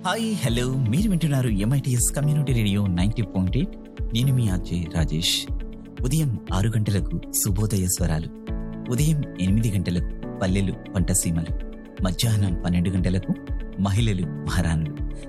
Hi hello, మీరు వింటున్నారు MITS community radio 90.8. నేను మీ అజయ్ రాజేష్. ఉదయం 6 గంటలకు శుభోదయ స్వరాలు, ఉదయం 8 గంటలకు పల్లెలు పంటసీమలు, మధ్యాహ్నం 12 గంటలకు మహిళలు మహారాణులు,